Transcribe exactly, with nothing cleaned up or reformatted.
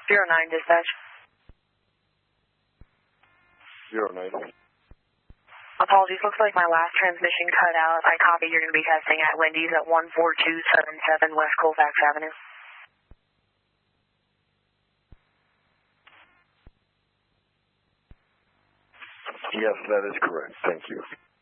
Zero nine dispatch. Zero nine. Apologies, looks like my last transmission cut out. I copy you're going to be testing at Wendy's at one four two seven seven West Colfax Avenue. Yes, that is correct. Thank you.